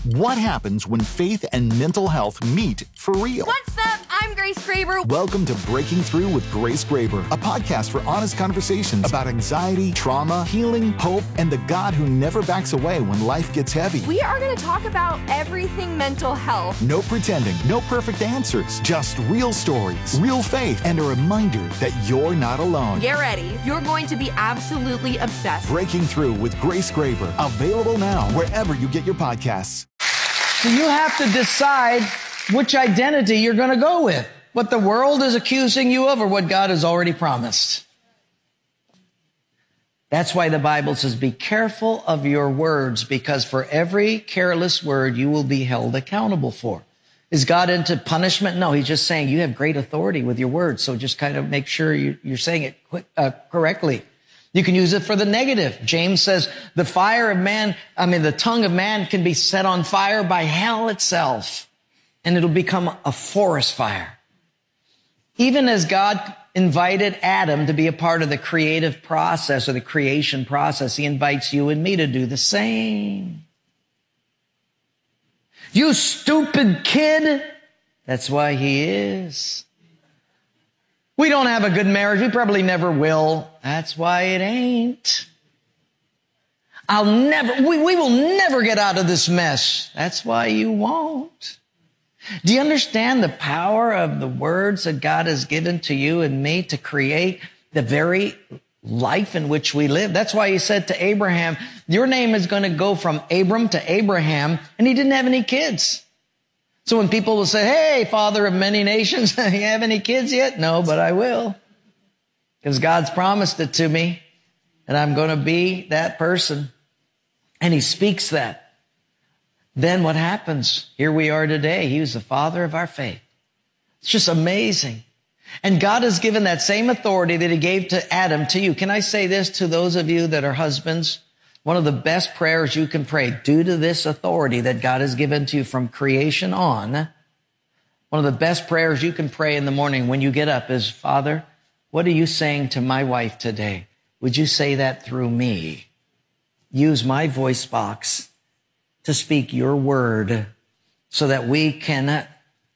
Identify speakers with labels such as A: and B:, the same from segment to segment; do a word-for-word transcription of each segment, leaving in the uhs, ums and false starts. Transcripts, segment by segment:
A: What happens when faith and mental health meet for real?
B: What's up? I'm Grace Graber.
A: Welcome to Breaking Through with Grace Graber, a podcast for honest conversations about anxiety, trauma, healing, hope, and the God who never backs away when life gets heavy.
B: We are going to talk about everything mental health.
A: No pretending, no perfect answers, just real stories, real faith, and a reminder that you're not alone.
B: Get ready. You're going to be absolutely obsessed.
A: Breaking Through with Grace Graber, available now wherever you get your podcasts.
C: So you have to decide which identity you're going to go with, what the world is accusing you of or what God has already promised. That's why the Bible says, be careful of your words, because for every careless word you will be held accountable for. Is God into punishment? No, he's just saying you have great authority with your words, so just kind of make sure you, you're saying it quick, uh, correctly. You can use it for the negative. James says the fire of man, I mean, the tongue of man can be set on fire by hell itself, and it'll become a forest fire. Even as God invited Adam to be a part of the creative process or the creation process, he invites you and me to do the same. You stupid kid. That's why he is. We don't have a good marriage. We probably never will. That's why it ain't. I'll never, we, we will never get out of this mess. That's why you won't. Do you understand the power of the words that God has given to you and me to create the very life in which we live? That's why he said to Abraham, your name is going to go from Abram to Abraham, and he didn't have any kids. So when people will say, hey, father of many nations, you have any kids yet? No, but I will. Because God's promised it to me, and I'm going to be that person. And he speaks that. Then what happens? Here we are today. He was the father of our faith. It's just amazing. And God has given that same authority that he gave to Adam to you. Can I say this to those of you that are husbands? One of the best prayers you can pray due to this authority that God has given to you from creation on, one of the best prayers you can pray in the morning when you get up is, Father, what are you saying to my wife today? Would you say that through me? Use my voice box to speak your word so that we can,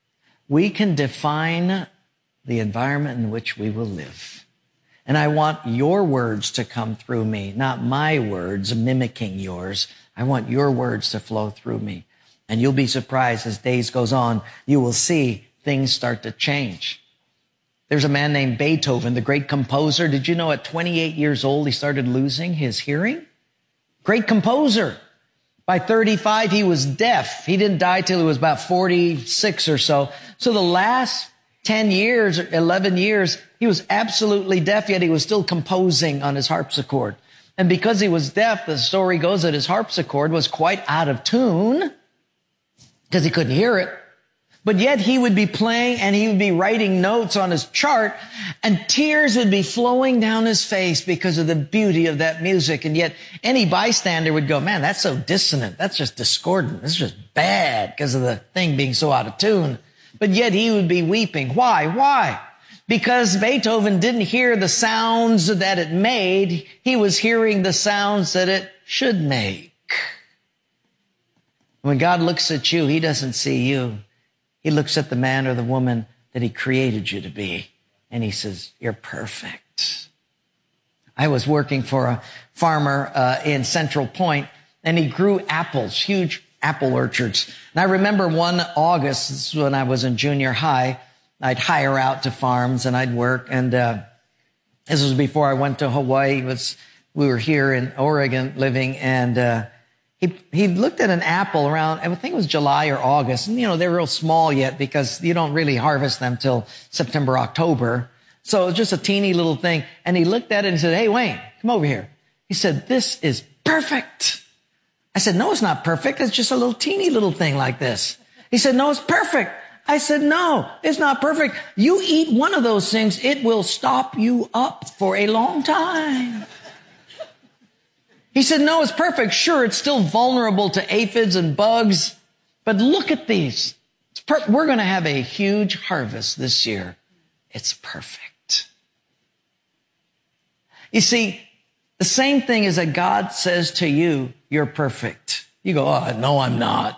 C: we can define the environment in which we will live. And I want your words to come through me, not my words mimicking yours. I want your words to flow through me. And you'll be surprised as days goes on, you will see things start to change. There's a man named Beethoven, the great composer. Did you know at twenty-eight years old, he started losing his hearing? Great composer. By thirty-five, he was deaf. He didn't die till he was about forty-six or so. So the last ten years, eleven years, he was absolutely deaf, yet he was still composing on his harpsichord. And because he was deaf, the story goes that his harpsichord was quite out of tune because he couldn't hear it. But yet he would be playing and he would be writing notes on his chart, and tears would be flowing down his face because of the beauty of that music. And yet any bystander would go, man, that's so dissonant. That's just discordant. That's just bad because of the thing being so out of tune. But yet he would be weeping. Why? Why? Because Beethoven didn't hear the sounds that it made. He was hearing the sounds that it should make. When God looks at you, he doesn't see you. He looks at the man or the woman that he created you to be. And he says, you're perfect. I was working for a farmer uh, in Central Point, and he grew apples, huge apple orchards. And I remember one August, this is when I was in junior high, I'd hire out to farms and I'd work. And uh, this was before I went to Hawaii. It was, we were here in Oregon living, and uh, he he looked at an apple around, I think it was July or August. And, you know, they're real small yet because you don't really harvest them till September, October. So it was just a teeny little thing. And he looked at it and he said, hey, Wayne, come over here. He said, this is perfect. I said, no, it's not perfect. It's just a little teeny little thing like this. He said, no, it's perfect. I said, no, it's not perfect. You eat one of those things, it will stop you up for a long time. He said, no, it's perfect. Sure, it's still vulnerable to aphids and bugs, but look at these. It's per- We're going to have a huge harvest this year. It's perfect. You see, the same thing is that God says to you, you're perfect. You go, oh, no, I'm not.